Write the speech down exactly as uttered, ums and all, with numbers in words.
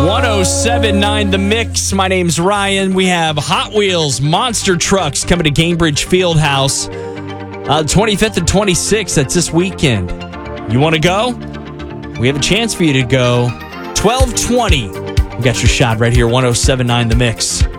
one oh seven point nine The Mix. My name's Ryan. We have Hot Wheels monster trucks coming to Gainbridge Fieldhouse uh, twenty-fifth and twenty-sixth. That's this weekend. You want to go? We have a chance for you to go. twelve twenty. We got your shot right here, one oh seven point nine The Mix.